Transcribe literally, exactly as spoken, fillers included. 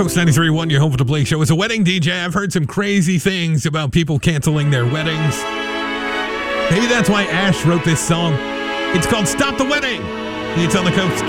Coast ninety-three point one, your home for the Blake Show. As a wedding D J, I've heard some crazy things about people canceling their weddings. Maybe that's why Ash wrote this song. It's called Stop the Wedding. It's on the Coast